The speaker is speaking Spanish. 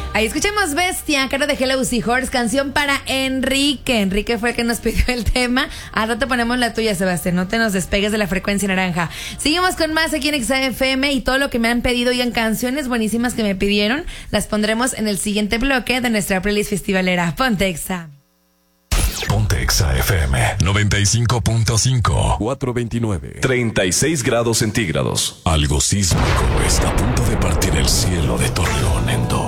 Ahí escuchamos Bestia, cara de Hello Seahorse, canción para Enrique. Enrique fue el que nos pidió el tema. Al rato ponemos la tuya, Sebastián. No te nos despegues de la frecuencia naranja. Seguimos con más aquí en XFM y todo lo que me han pedido. Oigan, canciones buenísimas que me pidieron. Las pondremos en el siguiente bloque de nuestra playlist festivalera. Ponte Exa. Ponte Exa FM 95.5 429. 36 grados centígrados. Algo sísmico está a punto de partir el cielo de Torreón en dos.